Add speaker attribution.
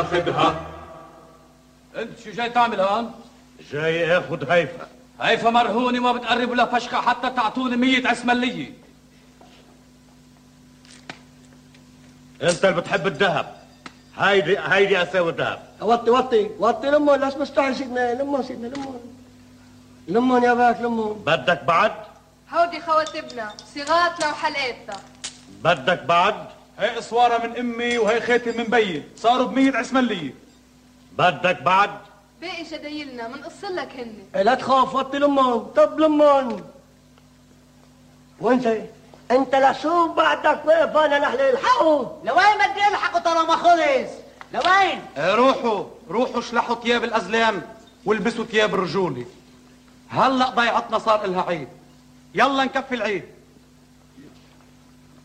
Speaker 1: اخذها.
Speaker 2: انت شو جاي تعمل هون؟
Speaker 1: جاي اخذ هيفا.
Speaker 2: هيفا مرهونة ما بتقربوا لها فشخة حتى تعطوني 100 عسملية.
Speaker 1: انت اللي بتحب الذهب. هيدي اساوي ذهب.
Speaker 3: وطي لمون، لا مستحي سيدنا. لمون لمون يا باك لمون.
Speaker 1: بدك بعد؟
Speaker 4: هودي خواتبنا صيغاتنا وحلقاتنا.
Speaker 1: بدك بعد؟
Speaker 2: هي اسوارة من امي وهي خاتم من بيي، صاروا ب100 عسملية.
Speaker 1: بدك بعد؟
Speaker 4: باقي جدايلنا منقصلك هن.
Speaker 3: لا تخاف، وطي لمون. طب لمون. وانت لشو بعدك واقف انا نحلي الحقوا؟
Speaker 5: لوين بدي الحقوا طالما خلص؟ لوين؟
Speaker 2: روحوا اشلحوا ثياب الازلام والبسوا ثياب الرجولة. هلا ضيعتنا صار إلها عيد. يلا نكفي العيد.